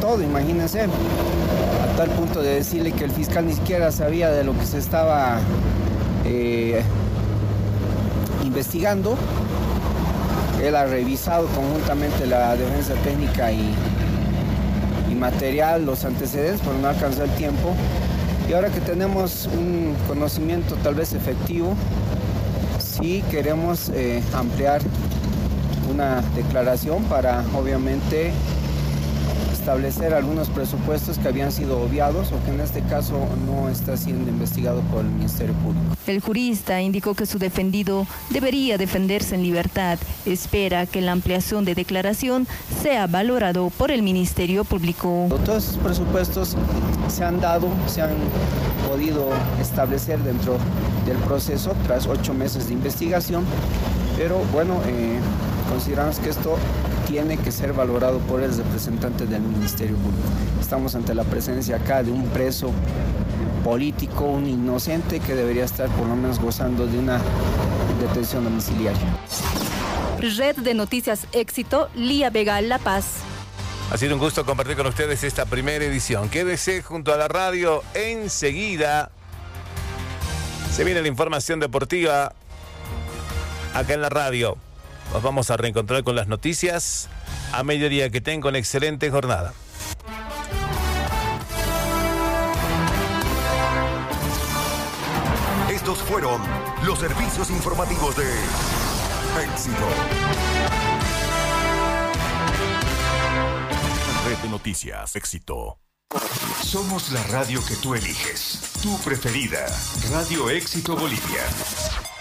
todo, imagínense, a tal punto de decirle que el fiscal ni siquiera sabía de lo que se estaba investigando. Él ha revisado conjuntamente la defensa técnica y material, los antecedentes, pero no alcanzó el tiempo. Y ahora que tenemos un conocimiento tal vez efectivo, sí queremos ampliar una declaración para obviamente establecer algunos presupuestos que habían sido obviados o que en este caso no está siendo investigado por el Ministerio Público. El jurista indicó que su defendido debería defenderse en libertad. Espera que la ampliación de declaración sea valorado por el Ministerio Público. Todos esos presupuestos se han podido establecer dentro del proceso tras 8 meses de investigación, pero bueno, consideramos que esto tiene que ser valorado por el representante del Ministerio Público. Estamos ante la presencia acá de un preso político, un inocente que debería estar por lo menos gozando de una detención domiciliaria. Red de Noticias Éxito, Lía Vega, La Paz. Ha sido un gusto compartir con ustedes esta primera edición. Quédese junto a la radio. Enseguida se viene la información deportiva acá en la radio. Nos vamos a reencontrar con las noticias a mediodía. Que tengan una excelente jornada. Estos fueron los servicios informativos de Éxito. Red de Noticias Éxito. Somos la radio que tú eliges. Tu preferida. Radio Éxito Bolivia.